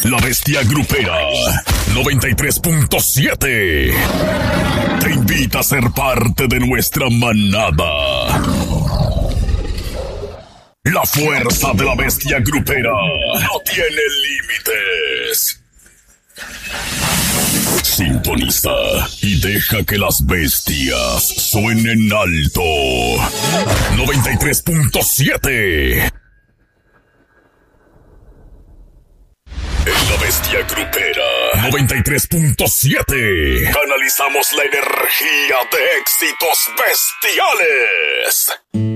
La Bestia Grupera 93.7 te invita a ser parte de nuestra manada. La fuerza de la Bestia Grupera no tiene límites. Sintoniza y deja que las bestias suenen alto. 93.7. En la Bestia Grupera 93.7 canalizamos la energía de éxitos bestiales.